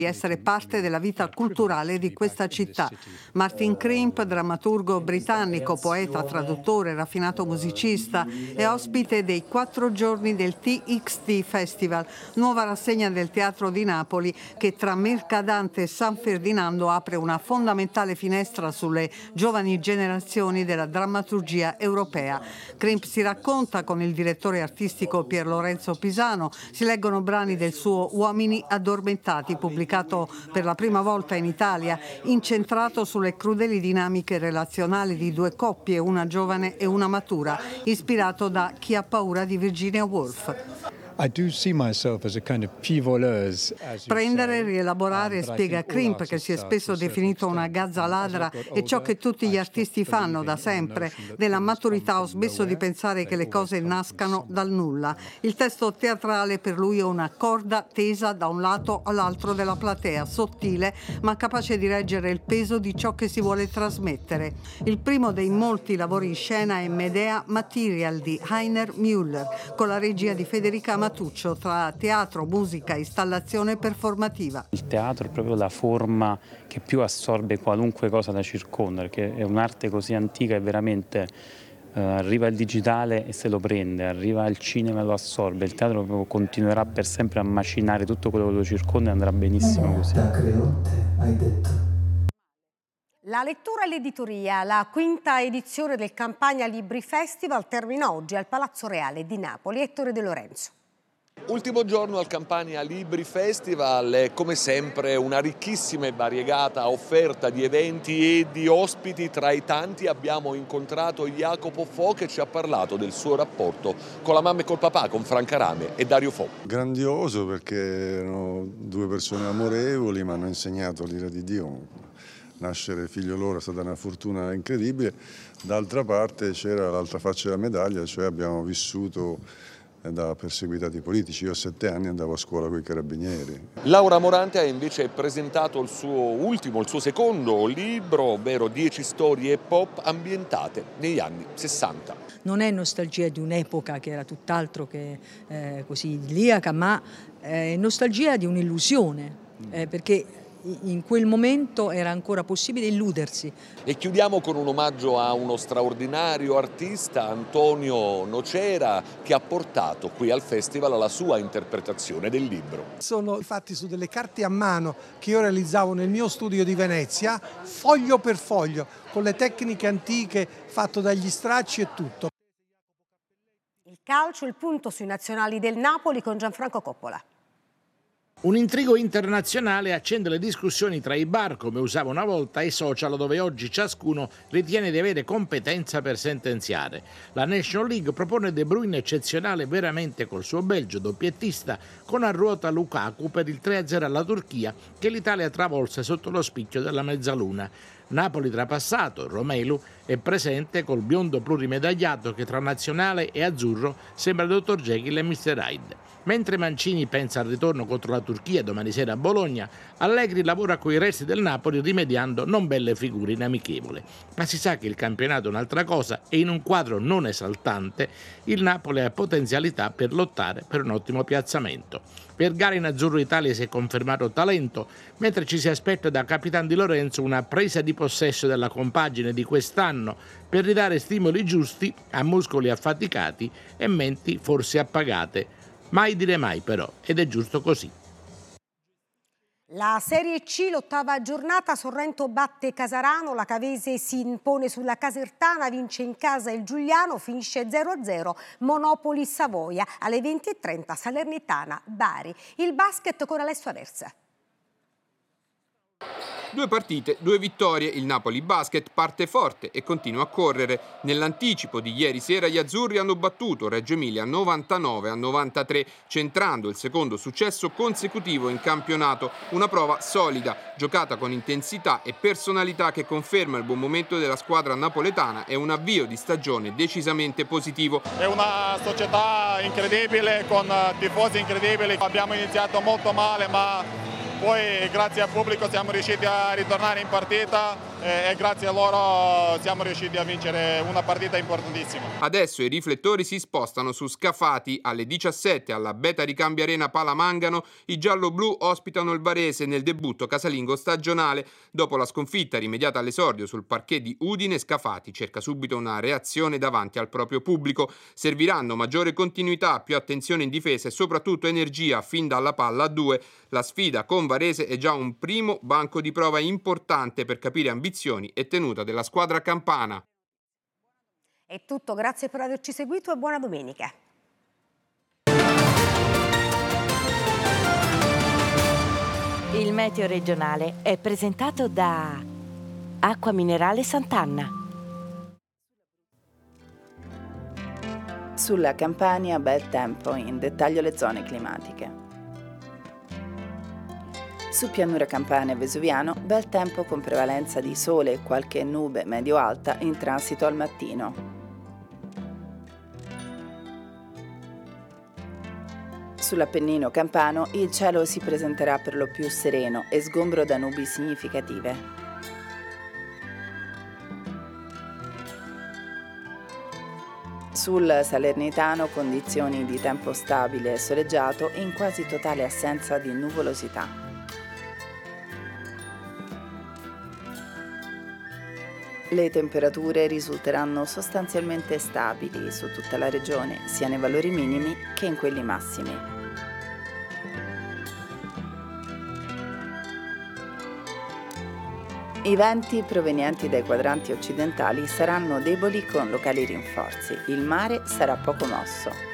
di essere parte della vita culturale di questa città. Martin Krimp, drammaturgo britannico, poeta, traduttore, raffinato musicista, è ospite dei 4 giorni del TXT Festival, nuova rassegna del Teatro di Napoli che tra Mercadante e San Ferdinando apre una fondamentale finestra sulle giovani generazioni della drammaturgia europea. Krimp si racconta con il direttore artistico Pier Lorenzo Pisano, si leggono brani del suo Uomini addormentati, pubblicato per la prima volta in Italia, incentrato sulle crudeli dinamiche relazionali di 2 coppie, una giovane e una matura, ispirato da Chi ha paura di Virginia Woolf. Prendere, rielaborare, spiega Krimp, che si è spesso definito una gazza ladra, è ciò che tutti gli artisti fanno da sempre. Della maturità ho smesso di pensare che le cose nascano dal nulla. Il testo teatrale per lui è una corda tesa da un lato all'altro della platea, sottile ma capace di reggere il peso di ciò che si vuole trasmettere. Il primo dei molti lavori in scena è Medea Material di Heiner Müller, con la regia di Federica Matuccio, tra teatro, musica, installazione performativa. Il teatro è proprio la forma che più assorbe qualunque cosa da circonda, perché è un'arte così antica e veramente arriva il digitale e se lo prende, arriva il cinema e lo assorbe, il teatro proprio continuerà per sempre a macinare tutto quello che lo circonda e andrà benissimo così. Hai detto. La lettura e l'editoria, la 5ª edizione del Campagna Libri Festival termina oggi al Palazzo Reale di Napoli. Ettore De Lorenzo. Ultimo giorno al Campagna Libri Festival e come sempre una ricchissima e variegata offerta di eventi e di ospiti. Tra i tanti abbiamo incontrato Jacopo Fo, che ci ha parlato del suo rapporto con la mamma e col papà, con Franca Rame e Dario Fo. Grandioso, perché erano 2 persone amorevoli, mi hanno insegnato l'ira di Dio. Nascere figlio loro è stata una fortuna incredibile. D'altra parte c'era l'altra faccia della medaglia, cioè abbiamo vissuto da perseguitati politici. Io a 7 anni andavo a scuola con i carabinieri. Laura Morante ha invece presentato il suo secondo libro, ovvero 10 storie pop ambientate negli anni 60. Non è nostalgia di un'epoca che era tutt'altro che così idilliaca, ma è nostalgia di un'illusione, perché in quel momento era ancora possibile illudersi. E chiudiamo con un omaggio a uno straordinario artista, Antonio Nocera, che ha portato qui al festival la sua interpretazione del libro. Sono fatti su delle carte a mano che io realizzavo nel mio studio di Venezia, foglio per foglio, con le tecniche antiche, fatto dagli stracci e tutto. Il calcio, il punto sui nazionali del Napoli con Gianfranco Coppola. Un intrigo internazionale accende le discussioni tra i bar, come usava una volta, e i social, dove oggi ciascuno ritiene di avere competenza per sentenziare. La National League propone De Bruyne eccezionale veramente col suo Belgio, doppiettista, con a ruota Lukaku per il 3-0 alla Turchia, che l'Italia travolse sotto lo spicchio della mezzaluna. Napoli trapassato, Romelu è presente col biondo plurimedagliato che tra nazionale e azzurro sembra Dr. Jekyll e Mr. Hyde. Mentre Mancini pensa al ritorno contro la Turchia domani sera a Bologna, Allegri lavora coi resti del Napoli rimediando non belle figure in amichevole. Ma si sa che il campionato è un'altra cosa e in un quadro non esaltante il Napoli ha potenzialità per lottare per un ottimo piazzamento. Per gara in azzurro Italia si è confermato talento, mentre ci si aspetta da Capitan Di Lorenzo una presa di possesso della compagine di quest'anno per ridare stimoli giusti a muscoli affaticati e menti forse appagate. Mai dire mai però, ed è giusto così. La Serie C, l'8ª giornata, Sorrento batte Casarano, la Cavese si impone sulla Casertana, vince in casa il Giuliano, finisce 0-0, Monopoli Savoia, alle 20:30 Salernitana Bari. Il basket con Alessio Aversa. 2 partite, 2 vittorie, il Napoli Basket parte forte e continua a correre. Nell'anticipo di ieri sera gli azzurri hanno battuto Reggio Emilia 99-93, centrando il secondo successo consecutivo in campionato. Una prova solida, giocata con intensità e personalità che conferma il buon momento della squadra napoletana e un avvio di stagione decisamente positivo. È una società incredibile, con tifosi incredibili. Abbiamo iniziato molto male, ma poi grazie al pubblico siamo riusciti a ritornare in partita e grazie a loro siamo riusciti a vincere una partita importantissima. Adesso i riflettori si spostano su Scafati. Alle 17 alla Beta Ricambio Arena Palamangano i giallo-blu ospitano il Varese nel debutto casalingo stagionale. Dopo la sconfitta rimediata all'esordio sul parquet di Udine, Scafati cerca subito una reazione davanti al proprio pubblico. Serviranno maggiore continuità, più attenzione in difesa e soprattutto energia fin dalla palla a 2. La sfida con Varese è già un primo banco di prova importante per capire ambizioni e tenuta della squadra campana. È tutto, grazie per averci seguito e buona domenica. Il meteo regionale è presentato da Acqua Minerale Sant'Anna. Sulla Campania bel tempo, in dettaglio le zone climatiche. Su pianura campana e vesuviano, bel tempo con prevalenza di sole e qualche nube medio-alta in transito al mattino. Sull'Appennino campano il cielo si presenterà per lo più sereno e sgombro da nubi significative. Sul Salernitano condizioni di tempo stabile e soleggiato in quasi totale assenza di nuvolosità. Le temperature risulteranno sostanzialmente stabili su tutta la regione, sia nei valori minimi che in quelli massimi. I venti provenienti dai quadranti occidentali saranno deboli con locali rinforzi. Il mare sarà poco mosso.